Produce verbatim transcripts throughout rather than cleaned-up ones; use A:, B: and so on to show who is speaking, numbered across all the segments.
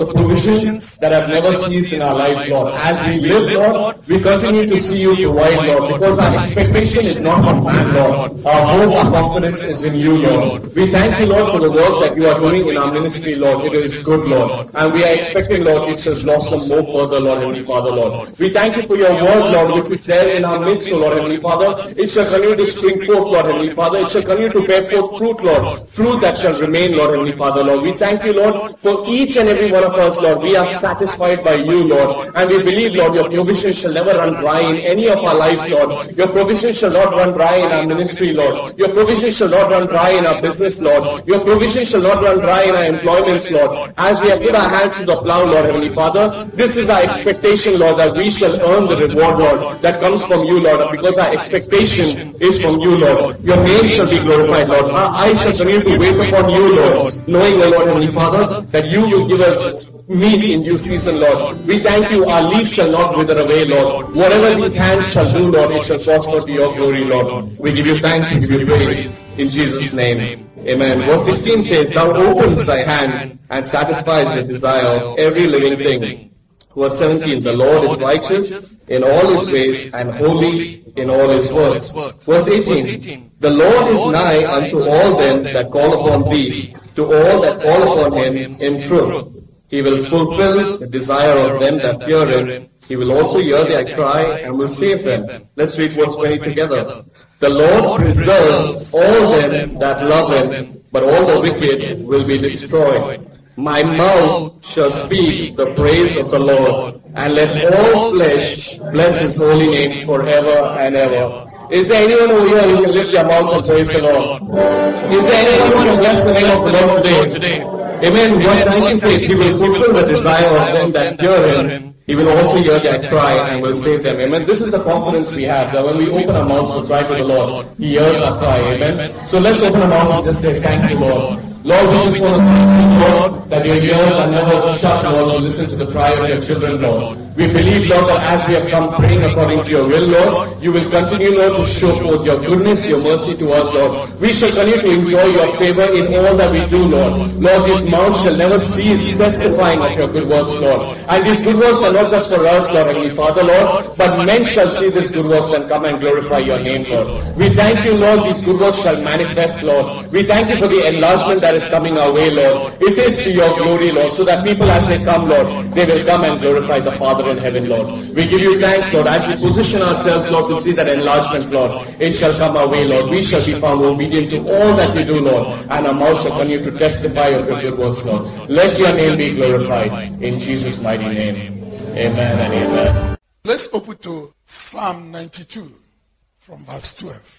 A: provisions that have never ceased in our lives, Lord. As we live, Lord, we continue to see you provide, Lord, because our expectation is not from man, Lord. Our hope, our confidence is in you, Lord. We thank you, Lord, for the work that you are doing in our ministry, Lord. It is good, Lord. And we are expecting, Lord, it shall blossom more further, Lord, Heavenly Father, Lord. We thank you for your word, Lord, which is there in our midst, Lord, Heavenly Father. It shall continue to spring forth, Lord, Heavenly Father. It shall continue to bear forth fruit, Lord. Fruit that shall remain, Lord, Heavenly Father, Lord. We thank you, Lord, for each and every one of us, Lord. We are satisfied by you, Lord. And we believe, Lord, your provision shall never run dry in any of our lives, Lord. Your provision shall not run dry in our ministry, Lord. Your provision shall not run dry in our business, Lord. Your provision shall not run dry in our employments, Lord. As we have put our hands to the plow, Lord, Heavenly Father, this is our expectation, Lord, that we shall earn the reward, Lord, that comes from you, Lord, because our expectation is from you, Lord. Your name shall be glorified, Lord. Our eyes shall continue to wait upon you, Lord, knowing, Lord, Heavenly Father, that you will give us meet in due season, Lord. We thank you, our leaves shall not wither away, Lord. Whatever these hands shall do, Lord, it shall prosper to your glory, Lord. We give you thanks, we give you praise, in Jesus' name. Amen. Verse sixteen says, Thou opens thy hand and satisfies the desire of every living thing. Verse seventeen, The Lord is righteous in all his ways and holy in all his works. Verse eighteen, The Lord is nigh unto all them that call upon thee, to all that call upon him in truth. He will fulfill the desire of them that fear him. He will also hear their cry and will save them. Let's read verse twenty together. The Lord preserves all them that love him, but all the wicked will be destroyed. My mouth shall speak the praise of the Lord, and let all flesh bless his holy name forever and ever. Is there anyone over here who can lift their mouth and praise the Lord? Is there anyone who can bless the name of the Lord today? Amen. Verse nineteen says, He will fulfill the desire of them that fear him. He will also hear their cry and will save them. Amen. This is the confidence we have, that when we open our mouths to cry to the Lord, He hears our cry. Amen. So let's open our mouths and just say, Thank you, Lord. Lord, we just want to thank you, Lord, that your ears are never shut, Lord, to listen to the cry of your children, Lord. We believe, Lord, that as we have come praying according to your will, Lord, you will continue, Lord, to show forth your goodness, your mercy to us, Lord. We shall continue to enjoy your favor in all that we do, Lord. Lord, this mouth shall never cease testifying of your good works, Lord. And these good works are not just for us, Lord, Heavenly Father, Lord, but men shall see these good works and come and glorify your name, Lord. We thank you, Lord, these good works shall manifest, Lord. We thank you for the enlargement that is coming our way, Lord. It is to your glory, Lord, so that people as they come, Lord, they will come and glorify the Father in heaven, Lord. We give you thanks, Lord, as we position ourselves, Lord, to see that enlargement, Lord. It shall come our way, Lord. We shall be found obedient to all that we do, Lord, and our mouth shall continue to testify of your good works, Lord. Let your name be glorified in Jesus' mighty name. Amen and amen.
B: Let's open to Psalm ninety-two from verse twelve.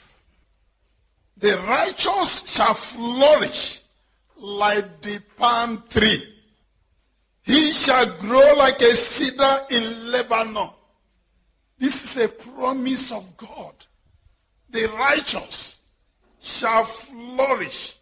B: The righteous shall flourish like the palm tree. He shall grow like a cedar in Lebanon. This is a promise of God. The righteous shall flourish.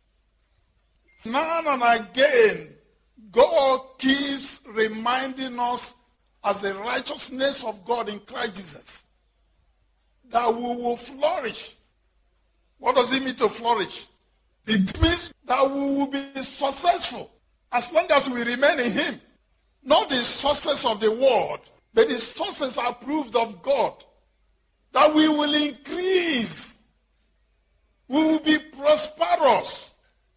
B: Now and again, God keeps reminding us as the righteousness of God in Christ Jesus that we will flourish. What does it mean to flourish? It means that we will be successful as long as we remain in him. Not the success of the world, but the success approved of God. That we will increase. We will be prosperous.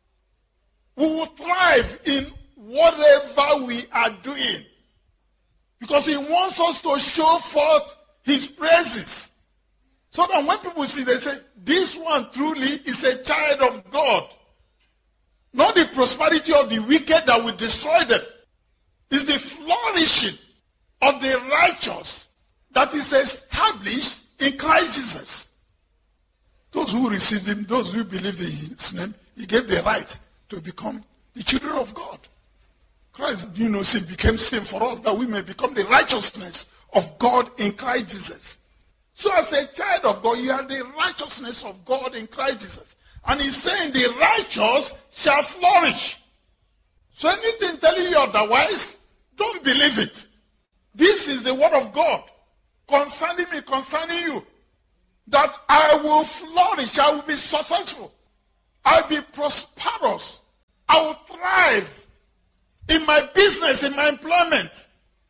B: We will thrive in whatever we are doing. Because he wants us to show forth his praises. So that when people see, they say, this one truly is a child of God. Not the prosperity of the wicked that will destroy them. It's the flourishing of the righteous that is established in Christ Jesus. Those who received him, those who believed in his name, he gave the right to become the children of God. Christ, you know, sin became sin for us that we may become the righteousness of God in Christ Jesus. So as a child of God, you are the righteousness of God in Christ Jesus. And he's saying the righteous shall flourish. So anything telling you otherwise, don't believe it. This is the word of God concerning me, concerning you. That I will flourish, I will be successful. I will be prosperous. I will thrive in my business, in my employment.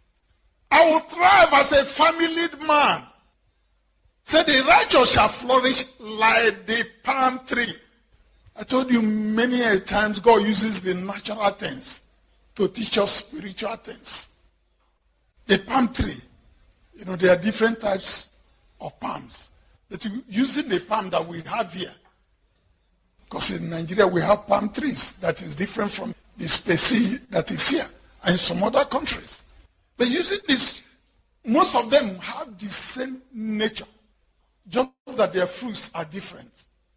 B: I will thrive as a family man. Say, the righteous shall flourish like the palm tree. I told you many a times God uses the natural things to teach us spiritual things. The palm tree, you know, there are different types of palms. But using the palm that we have here, because in Nigeria we have palm trees that is different from the species that is here and in some other countries. But using this, most of them have the same nature, just that their fruits are different.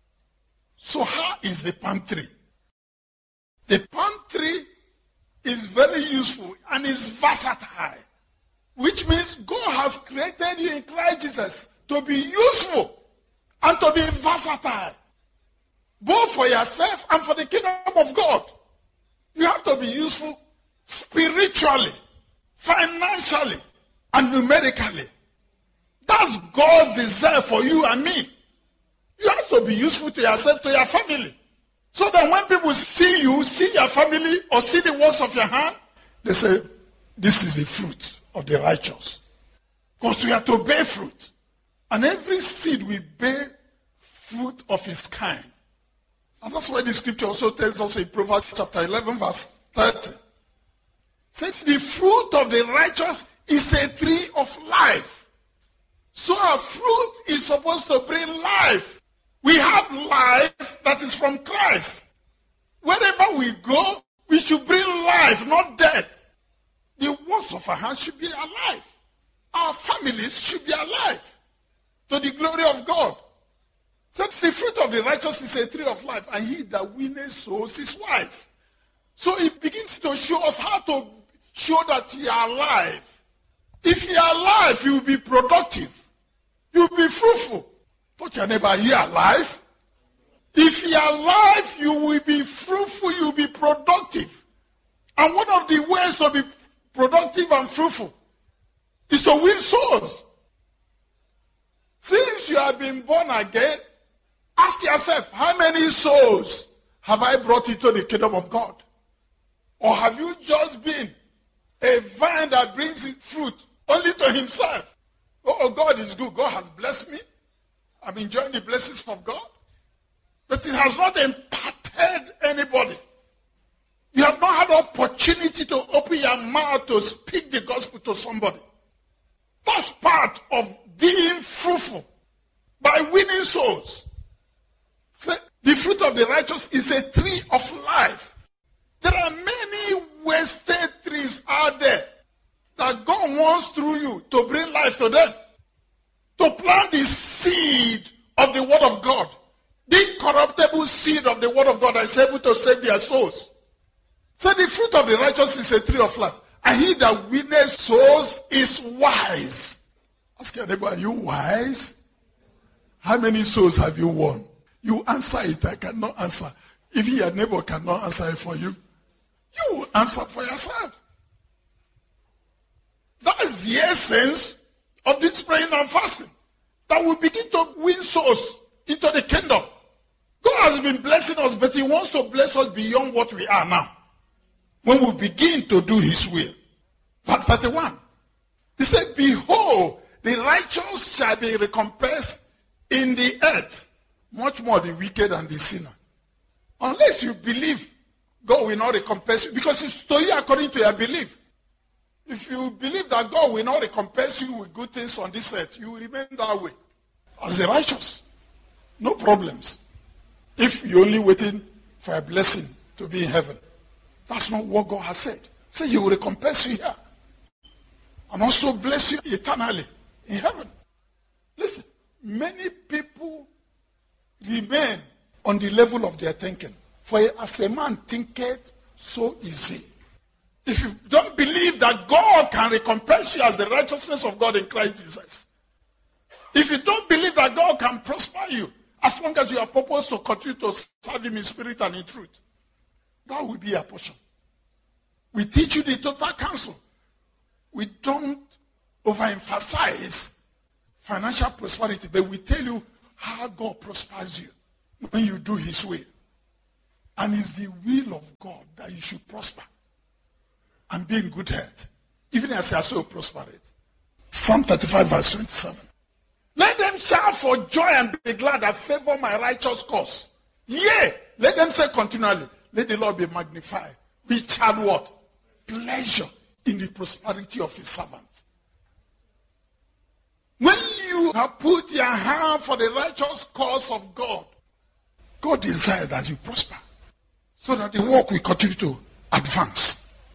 B: So how is the palm tree? The palm tree is very useful and is versatile, which means God has created you in Christ Jesus to be useful and to be versatile, both for yourself and for the kingdom of God. You have to be useful spiritually, financially, and numerically. That's God's desire for you and me. You have to be useful to yourself, to your family. So that when people see you, see your family, or see the works of your hand, they say, this is the fruit of the righteous. Because we are to bear fruit. And every seed will bear fruit of its kind. And that's why the scripture also tells us in Proverbs chapter eleven, verse thirty. It says, the fruit of the righteous is a tree of life. So our fruit is supposed to bring life. We have life that is from Christ. Wherever we go, we should bring life, not death. The works of our hands should be alive. Our families should be alive to the glory of God. So the fruit of the righteous is a tree of life, and he that winneth souls is wise. So it begins to show us how to show that you are alive. If you are alive, you will be productive. You will be fruitful. Touch your neighbor, you are alive. If you are alive, you will be fruitful, you will be productive. And one of the ways to be productive and fruitful is to win souls. Since you have been born again, ask yourself, how many souls have I brought into the kingdom of God? Or have you just been a vine that brings fruit only to himself? Oh, God is good. God has blessed me. I'm enjoying the blessings of God. But it has not impacted anybody. You have not had opportunity to open your mouth to speak the gospel to somebody. That's part of being fruitful by winning souls. So the fruit of the righteous is a tree of life. There are many wasted trees out there that God wants through you to bring life to them. To plant the seed of the word of God. The incorruptible seed of the word of God that is able to save their souls. So the fruit of the righteous is a tree of life. And he that winneth souls is wise. Ask your neighbor, are you wise? How many souls have you won? You answer it, I cannot answer. If your neighbor cannot answer it for you, you will answer for yourself. That is the essence of this praying and fasting. That we begin to win souls into the kingdom. God has been blessing us, but he wants to bless us beyond what we are now. When we begin to do his will. Verse thirty-one. He said, behold, the righteous shall be recompensed in the earth, much more the wicked and the sinner. Unless you believe, God will not recompense you, because it's to you according to your belief. If you believe that God will not recompense you with good things on this earth, you will remain that way. As the righteous. No problems. If you're only waiting for a blessing to be in heaven. That's not what God has said. Say he will recompense you here. And also bless you eternally in heaven. Listen, many people remain on the level of their thinking. For as a man thinketh, so is he. If you don't believe that God can recompense you as the righteousness of God in Christ Jesus, if you don't believe that God can prosper you, as long as you are purposed to continue to serve him in spirit and in truth, that will be your portion. We teach you the total counsel. We don't overemphasize financial prosperity, but we tell you how God prospers you when you do his will. And it's the will of God that you should prosper. and be in good health, even as your soul prospereth. Psalm thirty-five verse twenty-seven. Let them shout for joy and be glad that favor my righteous cause. Yea, let them say continually, let the Lord be magnified, which had what? Pleasure in the prosperity of his servants. When you have put your hand for the righteous cause of God, God desires that you prosper, so that the work will continue to advance.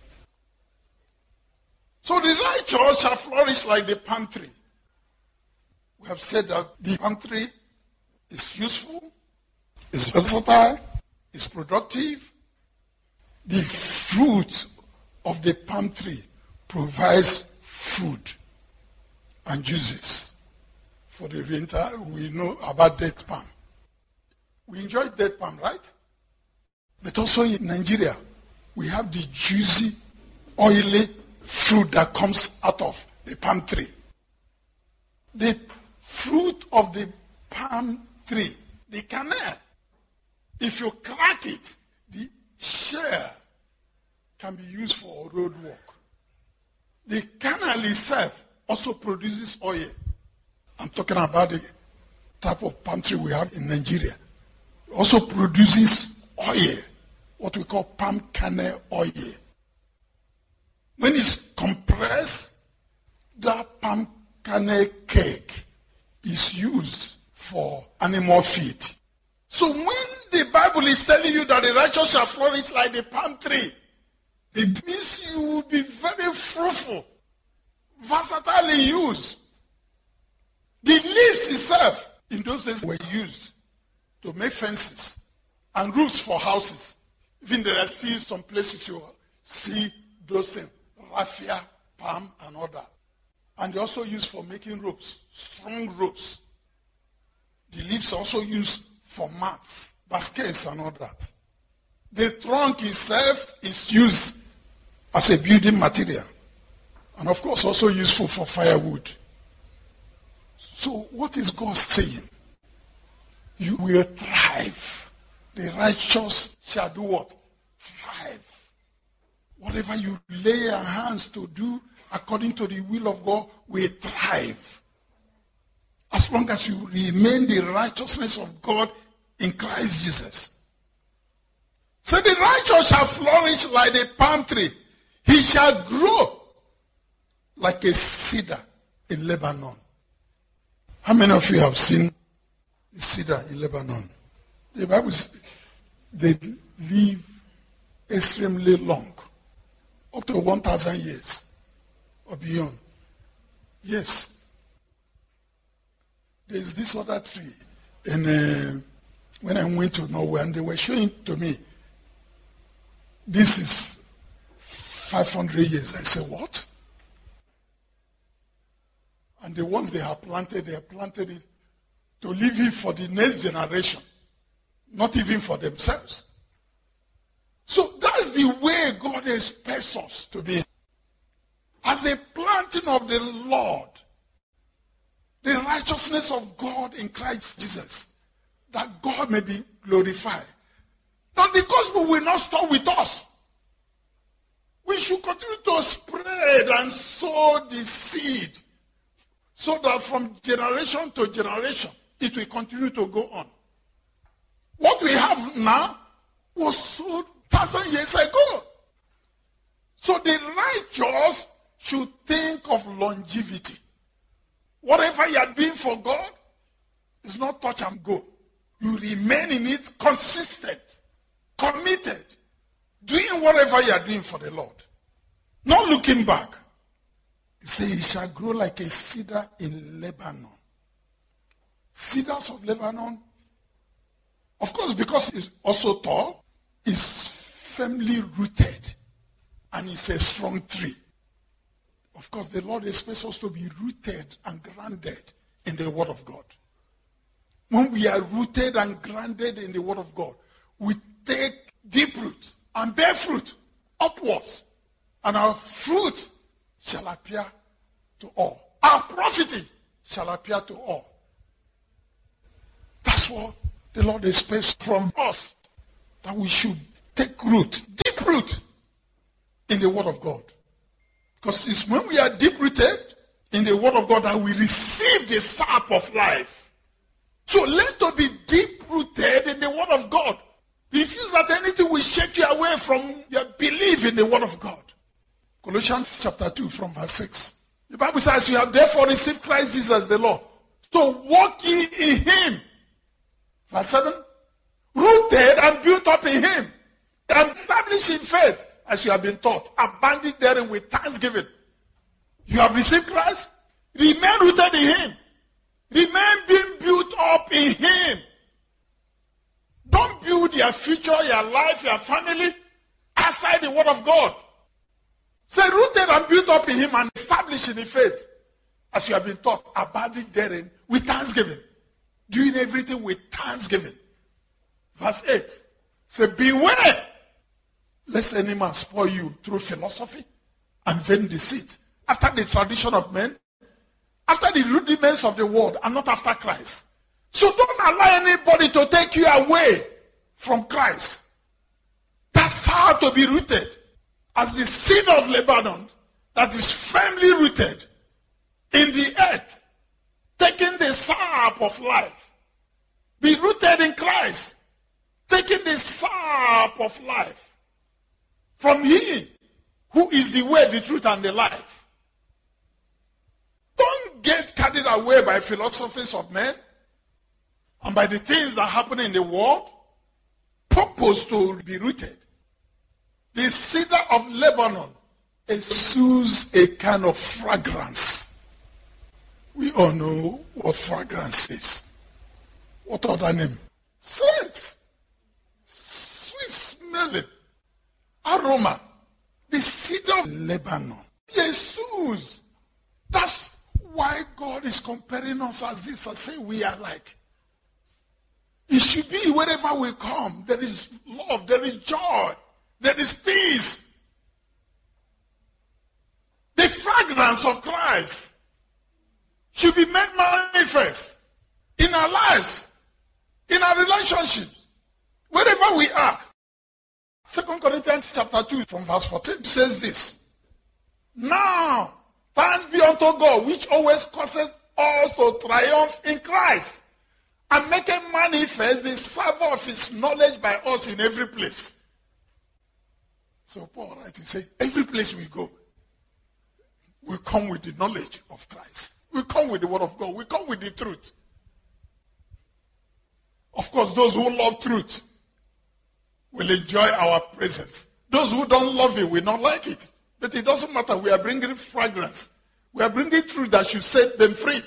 B: So the righteous shall flourish like the palm tree. We have said that the palm tree is useful, is versatile, is productive. The fruit of the palm tree provides food and juices. For the winter, we know about date palm. We enjoy date palm, right? But also in Nigeria, we have the juicy, oily fruit that comes out of the palm tree. The fruit of the palm tree, the kernel, if you crack it, the shell can be used for road work. The kernel itself also produces oil. I'm talking about the type of palm tree we have in Nigeria. It also produces oil, what we call palm kernel oil. When it's compressed, that palm kernel cake is used for animal feed. So when the Bible is telling you that the righteous shall flourish like the palm tree, it means you will be very fruitful, versatilely used. The leaves itself in those days were used to make fences and roofs for houses. Even there are still some places you see those things, raffia, palm, and all that. And they also used for making ropes, strong ropes. The leaves are also used for mats, baskets, and all that. The trunk itself is used as a building material. And of course also useful for firewood. So what is God saying? You will thrive. The righteous shall do what? Thrive. Whatever you lay your hands to do according to the will of God will thrive. As long as you remain the righteousness of God in Christ Jesus. So the righteous shall flourish like the palm tree. He shall grow like a cedar in Lebanon. How many of you have seen the cedar in Lebanon? The Bible says they live extremely long, up to one thousand years or beyond. Yes. There's this other tree, and uh, when I went to Norway, and they were showing to me, this is five hundred years. I said, what? And the ones they have planted, they have planted it to leave it for the next generation, not even for themselves. So that's the way God expects us to be. As a planting of the Lord, the righteousness of God in Christ Jesus, that God may be glorified. Now the gospel will not stop with us. We should continue to spread and sow the seed, so that from generation to generation, it will continue to go on. What we have now was sowed thousand years ago. So the righteous should think of longevity. Whatever you are doing for God is not touch and go. You remain in it consistent, committed, doing whatever you are doing for the Lord. Not looking back. He says, he shall grow like a cedar in Lebanon. Cedars of Lebanon, of course, because it's also tall, is firmly rooted, and it's a strong tree. Of course, the Lord expects us to be rooted and grounded in the Word of God. When we are rooted and grounded in the Word of God, we take deep root and bear fruit upwards, and our fruit shall appear to all. Our profiting shall appear to all. That's what the Lord expects from us, that we should take root, deep root, in the word of God. Because it's when we are deep-rooted in the word of God that we receive the sap of life. So learn to be deep-rooted in the word of God. Refuse that anything will shake you away from your belief in the word of God. Colossians chapter two from verse six. The Bible says, you have therefore received Christ Jesus the Lord. So walk ye in him. Verse seven. Rooted and built up in him. And established in faith as you have been taught. Abounding therein with thanksgiving. You have received Christ. Remain rooted in him. Remain being built up in him. Don't build your future, your life, your family outside the word of God. Say, rooted and built up in him and established in the faith as you have been taught, abounding therein with thanksgiving. Doing everything with thanksgiving. Verse eight. Say, beware lest any man spoil you through philosophy and vain deceit, after the tradition of men, after the rudiments of the world, and not after Christ. So don't allow anybody to take you away from Christ. That's how to be rooted. As the seed of Lebanon that is firmly rooted in the earth, taking the sap of life. Be rooted in Christ, taking the sap of life from him who is the way, the truth, and the life. Don't get carried away by philosophies of men and by the things that happen in the world. Purpose to be rooted. The cedar of Lebanon exudes a kind of fragrance. We all know what fragrance is. What other name? Scent. Sweet smelling. Aroma. The cedar of Lebanon exudes. That's why God is comparing us as this. I say we are like. It should be wherever we come. There is love. There is joy. There is peace. The fragrance of Christ should be made manifest in our lives, in our relationships, wherever we are. Second Corinthians chapter two from verse fourteen says this. Now, thanks be unto God, which always causes us to triumph in Christ, and making manifest the savour of his knowledge by us in every place. So Paul writes, he said, every place we go, we come with the knowledge of Christ. We come with the word of God. We come with the truth. Of course, those who love truth will enjoy our presence. Those who don't love it will not like it. But it doesn't matter. We are bringing fragrance. We are bringing truth that should set them free.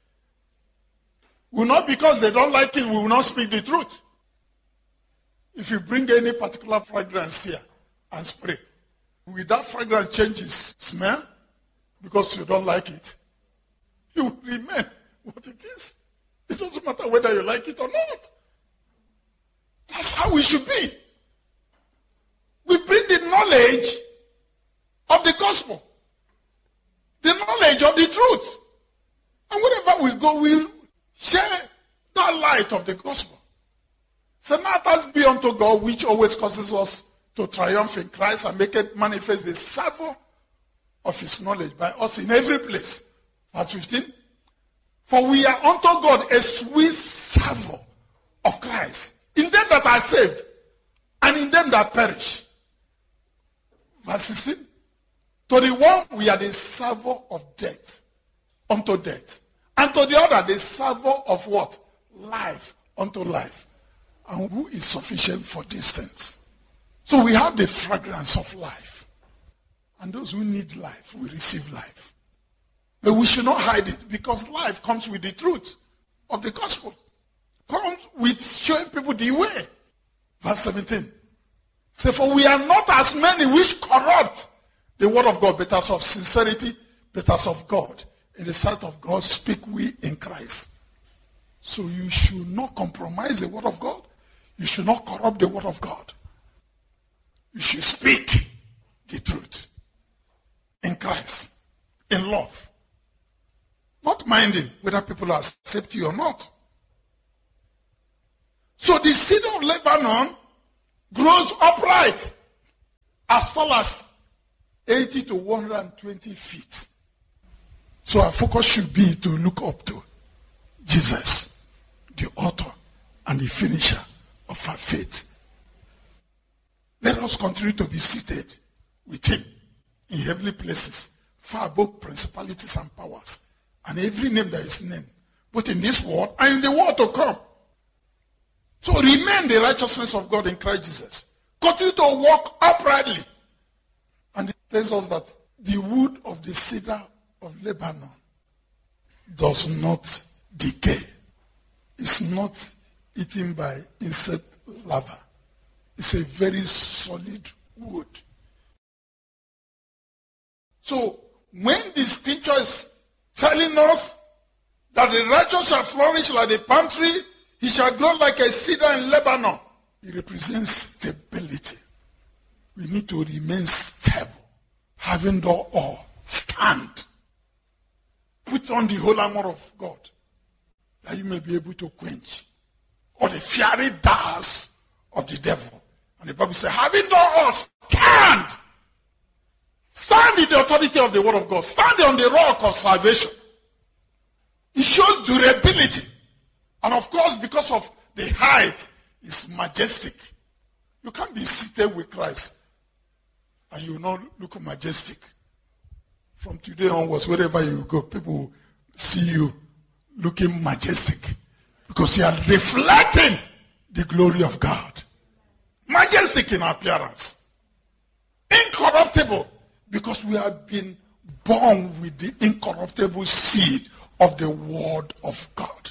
B: Will not because they don't like it, we will not speak the truth. If you bring any particular fragrance here and spray, will that fragrance change its smell because you don't like it? You will remain what it is. It doesn't matter whether you like it or not. That's how we should be. We bring the knowledge of the gospel, the knowledge of the truth. And wherever we go, we share that light of the gospel. So now thanks be unto God, which always causes us to triumph in Christ and make it manifest the savour of his knowledge by us in every place. Verse fifteen. For we are unto God a sweet savour of Christ in them that are saved and in them that perish. Verse sixteen. To the one we are the savour of death unto death. And to the other the savour of what? Life unto life. And who is sufficient for distance? So we have the fragrance of life. And those who need life will receive life. But we should not hide it, because life comes with the truth of the gospel. Comes with showing people the way. Verse seventeen. Say, for we are not as many which corrupt the word of God, but as of sincerity, but as of God. In the sight of God, speak we in Christ. So you should not compromise the word of God. You should not corrupt the word of God. You should speak the truth in Christ, in love. Not minding whether people accept you or not. So the cedar of Lebanon grows upright, as tall as eighty to one hundred twenty feet. So our focus should be to look up to Jesus, the author and the finisher of our faith. Let us continue to be seated with him in heavenly places, far above principalities and powers, and every name that is named, both in this world and in the world to come. So remain the righteousness of God in Christ Jesus. Continue to walk uprightly. And it tells us that the wood of the cedar of Lebanon does not decay. It's not eaten by insect larvae. It's a very solid wood. So when the scripture is telling us that the righteous shall flourish like a palm tree, he shall grow like a cedar in Lebanon, it represents stability. We need to remain stable, having done all, stand. Put on the whole armor of God, that you may be able to quench all the fiery darts of the devil. And the Bible says, having done all, stand. Stand in the authority of the word of God. Stand on the rock of salvation. It shows durability. And of course, because of the height, it's majestic. You can't be seated with Christ and you will not look majestic. From today onwards, wherever you go, people will see you looking majestic because you are reflecting the glory of God. Majestic in appearance. Incorruptible, because we have been born with the incorruptible seed of the word of God.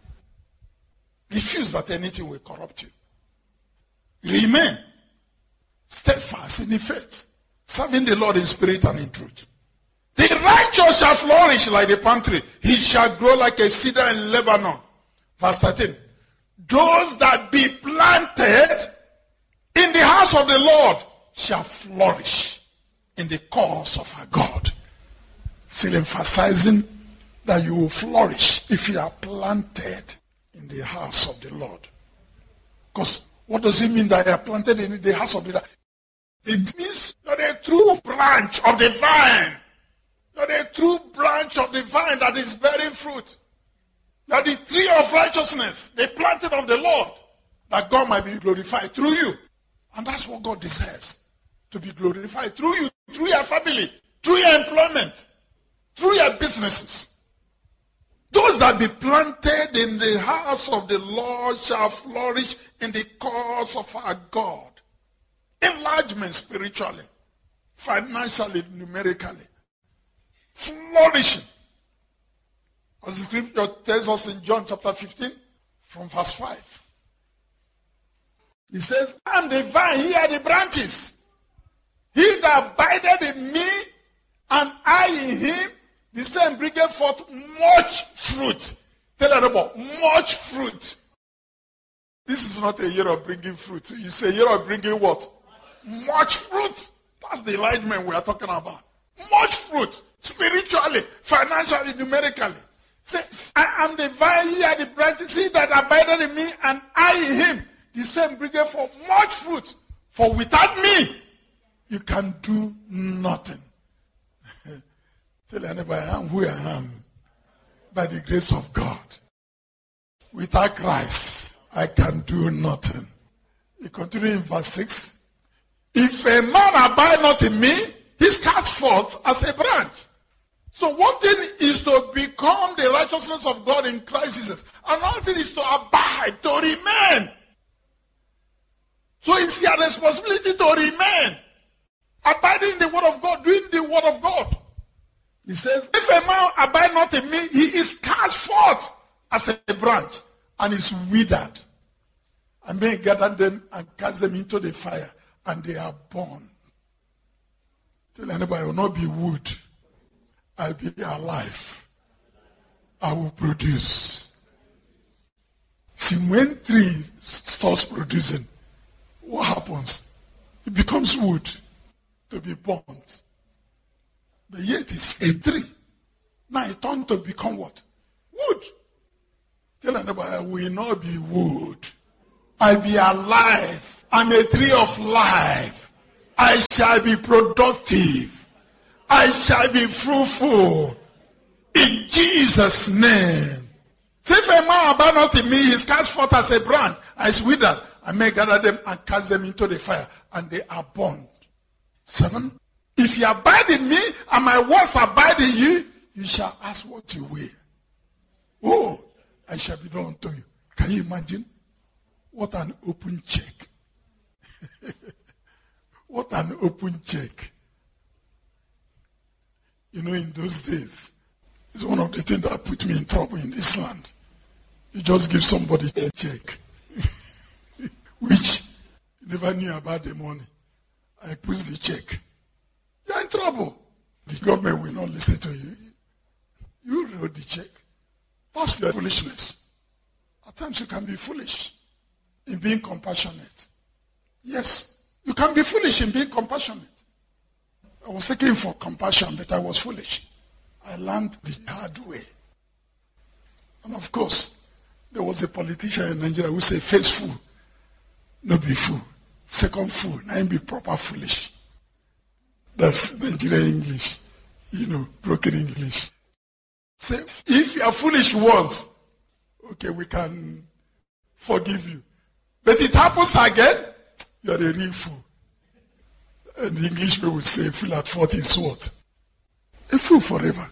B: Refuse that anything will corrupt you. Remain steadfast in the faith, serving the Lord in spirit and in truth. The righteous shall flourish like the palm tree. He shall grow like a cedar in Lebanon. Verse thirteen. Those that be planted in the house of the Lord shall flourish in the cause of our God. Still emphasizing that you will flourish if you are planted in the house of the Lord. Because what does it mean that you are planted in the house of the Lord? It means you're a true branch of the vine. You're a true branch of the vine that is bearing fruit. You're the tree of righteousness, the planting of the Lord, that God might be glorified through you. And that's what God desires, to be glorified through you, through your family, through your employment, through your businesses. Those that be planted in the house of the Lord shall flourish in the cause of our God. Enlargement spiritually, financially, numerically. Flourishing. As the scripture tells us in John chapter fifteen, from verse five. He says, I am the vine, here are the branches. He that abideth in me, and I in him, the same bringeth forth much fruit. Tell everybody, much fruit. This is not a year of bringing fruit. You say a year of bringing what? Much fruit. That's the enlightenment we are talking about. Much fruit. Spiritually, financially, numerically. Say, I am the vine, ye are the branches. He that abideth in me, and I in him, the same bringeth forth much fruit. For without me, you can do nothing. Tell anybody, I am who I am by the grace of God. Without Christ, I can do nothing. You continue in verse six. If a man abide not in me, he is cast forth as a branch. So one thing is to become the righteousness of God in Christ Jesus. Another thing is to abide, to remain. So it's your responsibility to remain. Abiding in the word of God, doing the word of God. He says, if a man abide not in me, he is cast forth as a branch and is withered. And may gather them and cast them into the fire, and they are born. Tell anybody, I will not be wood. I'll be alive. I will produce. See, when tree starts producing, what happens? It becomes wood to be burnt. But yet it's a tree. Now it turned to become what? Wood. Tell anybody, I will not be wood. I'll be alive. I'm a tree of life. I shall be productive. I shall be fruitful. In Jesus' name. Say, if a man abide not in me, he is cast forth as a branch, and is withered. I may gather them and cast them into the fire, and they are burned. Seven. If you abide in me, and my words abide in you, you shall ask what you will. Oh, I shall be done unto you. Can you imagine? What an open check. What an open check. You know, in those days, it's one of the things that put me in trouble in this land. You just give somebody a check, which you never knew about the money. I put the check. You're in trouble. The government will not listen to you. You wrote the check. That's your foolishness. At times you can be foolish in being compassionate. Yes, you can be foolish in being compassionate. I was looking for compassion, but I was foolish. I learned the hard way. And of course, there was a politician in Nigeria who said, first fool, no be fool. Second fool, now be proper foolish. That's Nigerian English, you know, broken English. Say, if you are foolish once, okay, we can forgive you. But it happens again, you are a real fool. And the English people would say, fool at forty is what? A fool forever.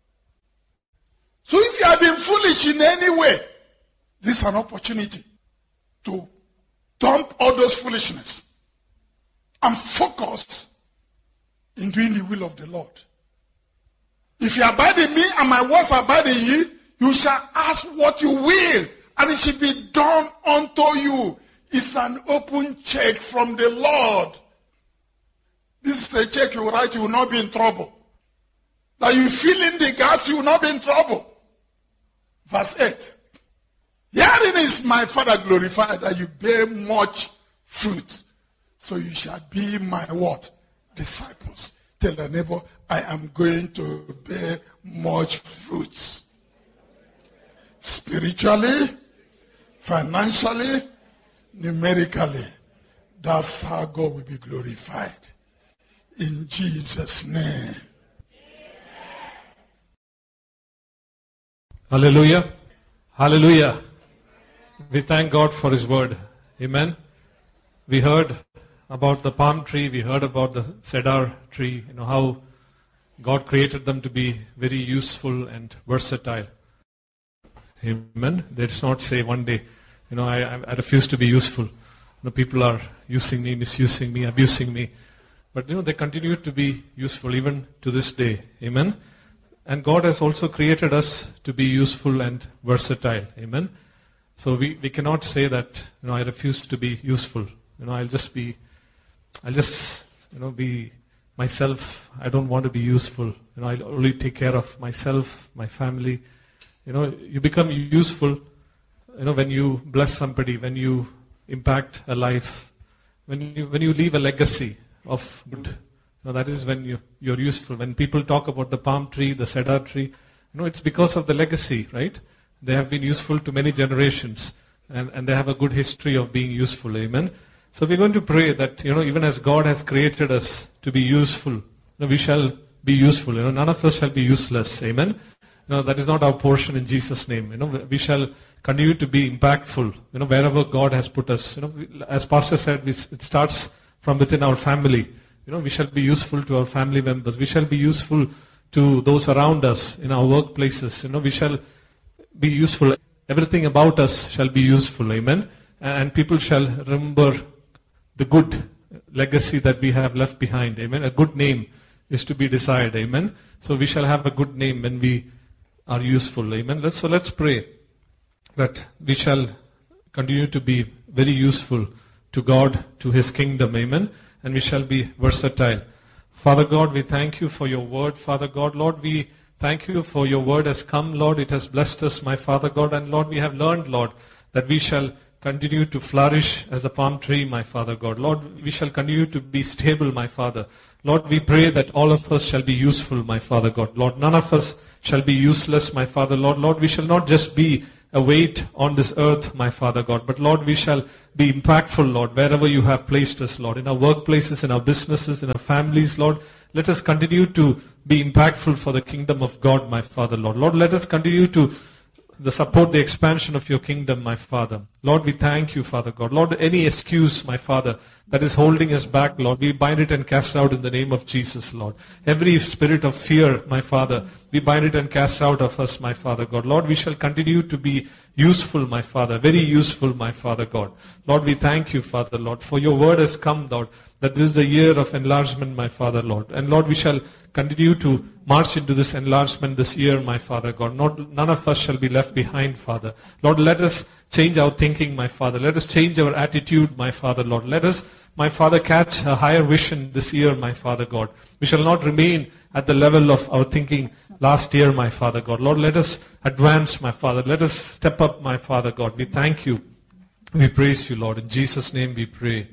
B: So if you have been foolish in any way, this is an opportunity to dump all those foolishness and focus in doing the will of the Lord. If you abide in me and my words abide in you, you shall ask what you will, and it shall be done unto you. It's an open check from the Lord. This is a check you write, you will not be in trouble. That you fill in the gaps, you will not be in trouble. Verse eight. Herein is my Father glorified, that you bear much fruit. So you shall be my what? Disciples. Tell the neighbor, I am going to bear much fruit. Spiritually, financially, numerically. That's how God will be glorified. In Jesus' name.
C: Hallelujah. Hallelujah. We thank God for His word. Amen. We heard about the palm tree. We heard about the cedar tree. You know how God created them to be very useful and versatile. Amen. They did not say one day, you know, I, I refuse to be useful. You know, people are using me, misusing me, abusing me. But you know, they continue to be useful even to this day. Amen. And God has also created us to be useful and versatile. Amen. So we, we cannot say that, you know, I refuse to be useful. You know, I'll just be, I'll just, you know, be myself. I don't want to be useful. You know, I'll only take care of myself, my family. You know, you become useful, you know, when you bless somebody, when you impact a life, when you, when you leave a legacy of good. You know, that is when you, you're useful. When people talk about the palm tree, the cedar tree, you know, it's because of the legacy, right? They have been useful to many generations, and, and they have a good history of being useful. Amen. So we're going to pray that, you know, even as God has created us to be useful, you know, we shall be useful. You know, none of us shall be useless. Amen. You know, that is not our portion in Jesus' name. You know, we shall continue to be impactful, you know, wherever God has put us. You know, as Pastor said, it starts from within our family. You know, we shall be useful to our family members. We shall be useful to those around us in our workplaces. You know, we shall be useful. Everything about us shall be useful. Amen. And people shall remember the good legacy that we have left behind. Amen. A good name is to be desired. Amen. So we shall have a good name when we are useful. Amen. Let's, so let's pray that we shall continue to be very useful to God, to His kingdom. Amen. And we shall be versatile. Father God, we thank you for your word. Father God, Lord, we thank you for your word has come, Lord. It has blessed us, my Father God. And Lord, we have learned, Lord, that we shall continue to flourish as the palm tree, my Father God. Lord, we shall continue to be stable, my Father. Lord, we pray that all of us shall be useful, my Father God. Lord, none of us shall be useless, my Father. Lord, Lord, we shall not just be a weight on this earth, my Father God. But Lord, we shall be impactful, Lord, wherever you have placed us, Lord, in our workplaces, in our businesses, in our families, Lord. Let us continue to be impactful for the kingdom of God, my Father, Lord. Lord, let us continue to the support the expansion of your kingdom, my Father. Lord, we thank you, Father God. Lord, any excuse, my Father, that is holding us back, Lord, we bind it and cast out in the name of Jesus, Lord. Every spirit of fear, my Father, we bind it and cast out of us, my Father God. Lord, we shall continue to be useful, my Father, very useful, my Father God. Lord, we thank you, Father, Lord, for your word has come, Lord, that this is a year of enlargement, my Father, Lord. And Lord, we shall continue to march into this enlargement this year, my Father God. Not, none of us shall be left behind, Father. Lord, let us change our thinking, my Father. Let us change our attitude, my Father, Lord. Let us, my Father, catch a higher vision this year, my Father God. We shall not remain at the level of our thinking last year, my Father God. Lord, let us advance, my Father. Let us step up, my Father God. We thank you. We praise you, Lord. In Jesus' name we pray.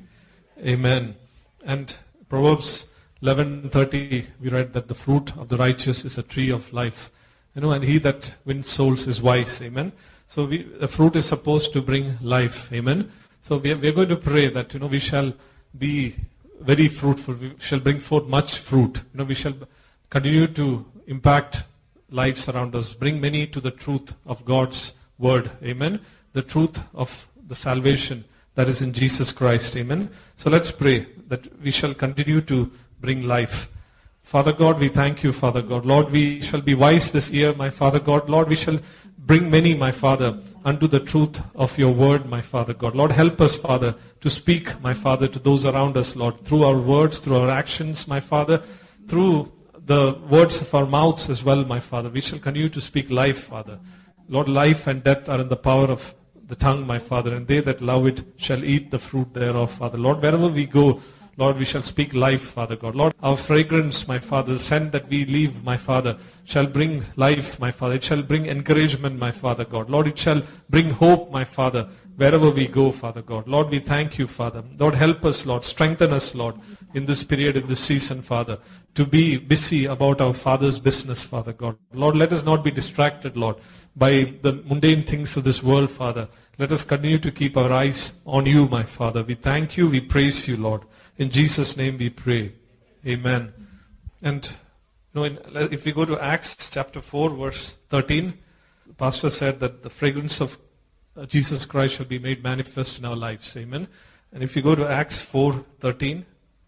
C: Amen. And Proverbs eleven thirty, we read that the fruit of the righteous is a tree of life. You know, and he that wins souls is wise. Amen. So we, the fruit is supposed to bring life. Amen. So we are, we are going to pray that, you know, we shall be very fruitful. We shall bring forth much fruit. You know, we shall continue to impact lives around us. Bring many to the truth of God's word. Amen. The truth of the salvation that is in Jesus Christ. Amen. So let's pray that we shall continue to bring life. Father God, we thank you, Father God. Lord, we shall be wise this year, my Father God. Lord, we shall bring many, my Father, unto the truth of your word, my Father God. Lord, help us, Father, to speak, my Father, to those around us, Lord, through our words, through our actions, my Father, through the words of our mouths as well, my Father. We shall continue to speak life, Father. Lord, life and death are in the power of the tongue, my Father, and they that love it shall eat the fruit thereof, Father. Lord, wherever we go, Lord, we shall speak life, Father God. Lord, our fragrance, my Father, the scent that we leave, my Father, shall bring life, my Father. It shall bring encouragement, my Father God. Lord, it shall bring hope, my Father, wherever we go, Father God. Lord, we thank you, Father. Lord, help us, Lord. Strengthen us, Lord, in this period, in this season, Father, to be busy about our Father's business, Father God. Lord, let us not be distracted, Lord, by the mundane things of this world, Father. Let us continue to keep our eyes on you, my Father. We thank you. We praise you, Lord. In Jesus' name we pray. Amen. And you know, in, if we go to Acts chapter four, verse thirteen, the pastor said that the fragrance of Jesus Christ shall be made manifest in our lives. Amen. And if you go to Acts four thirteen,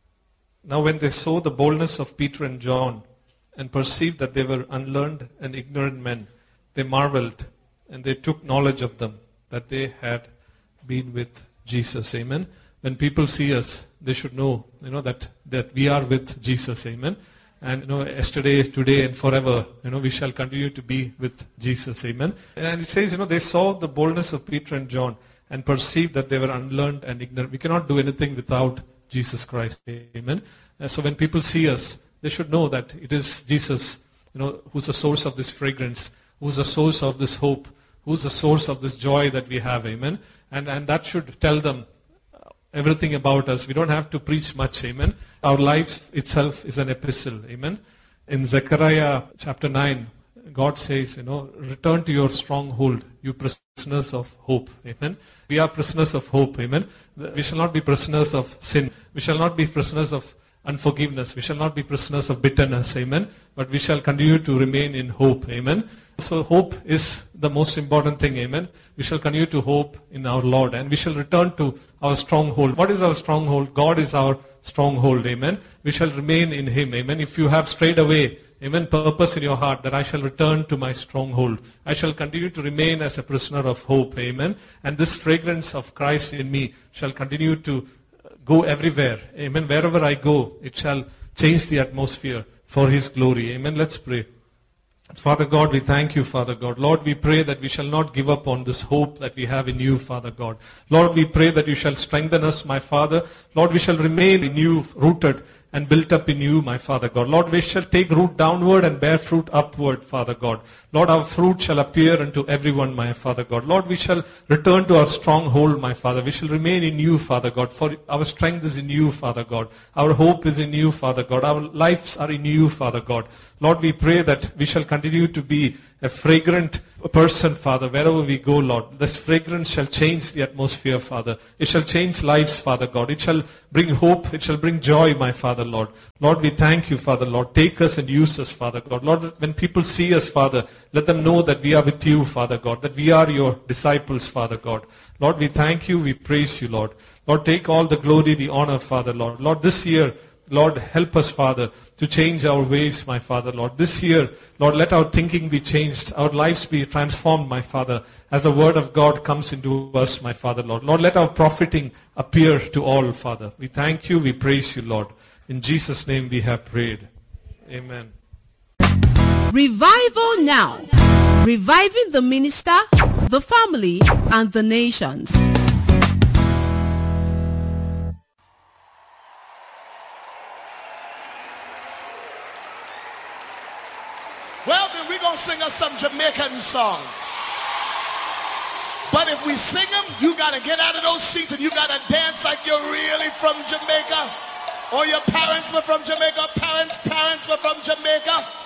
C: now when they saw the boldness of Peter and John and perceived that they were unlearned and ignorant men, they marveled and they took knowledge of them, that they had been with Jesus. Amen. When people see us, they should know, you know, that, that we are with Jesus. Amen. And, you know, yesterday, today, and forever, you know, we shall continue to be with Jesus. Amen. And it says, you know, they saw the boldness of Peter and John and perceived that they were unlearned and ignorant. We cannot do anything without Jesus Christ. Amen. And so when people see us, they should know that it is Jesus, you know, who's the source of this fragrance, who's the source of this hope, who's the source of this joy that we have. Amen. And, and that should tell them everything about us. We don't have to preach much. Amen. Our life itself is an epistle. Amen. In Zechariah chapter nine, God says, you know, return to your stronghold, you prisoners of hope. Amen. We are prisoners of hope. Amen. We shall not be prisoners of sin. We shall not be prisoners of unforgiveness. We shall not be prisoners of bitterness. Amen. But we shall continue to remain in hope. Amen. So hope is the most important thing. Amen. We shall continue to hope in our Lord, and we shall return to our stronghold. What is our stronghold? God is our stronghold. Amen. We shall remain in Him. Amen. If you have strayed away, amen, purpose in your heart that I shall return to my stronghold. I shall continue to remain as a prisoner of hope. Amen. And this fragrance of Christ in me shall continue to go everywhere. Amen. Wherever I go, it shall change the atmosphere for His glory. Amen. Let's pray. Father God, we thank you, Father God. Lord, we pray that we shall not give up on this hope that we have in you, Father God. Lord, we pray that you shall strengthen us, my Father. Lord, we shall remain in you, rooted and built up in you, my Father God. Lord, we shall take root downward and bear fruit upward, Father God. Lord, our fruit shall appear unto everyone, my Father God. Lord, we shall return to our stronghold, my Father. We shall remain in you, Father God, for our strength is in you, Father God. Our hope is in you, Father God. Our lives are in you, Father God. Lord, we pray that we shall continue to be a fragrant person, Father, wherever we go, Lord. This fragrance shall change the atmosphere, Father. It shall change lives, Father God. It shall bring hope. It shall bring joy, my Father, Lord. Lord, we thank you, Father, Lord. Take us and use us, Father God. Lord, when people see us, Father, let them know that we are with you, Father God, that we are your disciples, Father God. Lord, we thank you. We praise you, Lord. Lord, take all the glory, the honor, Father, Lord. Lord, this year, Lord, help us, Father, to change our ways, my Father, Lord. This year, Lord, let our thinking be changed, our lives be transformed, my Father, as the word of God comes into us, my Father, Lord. Lord, let our profiting appear to all, Father. We thank you, we praise you, Lord. In Jesus' name we have prayed. Amen.
D: Revival now. Reviving the minister, the family, and the nations.
B: Well, then we're going to sing us some Jamaican songs. But if we sing them, you got to get out of those seats and you got to dance like you're really from Jamaica. Or your parents were from Jamaica, parents' parents were from Jamaica.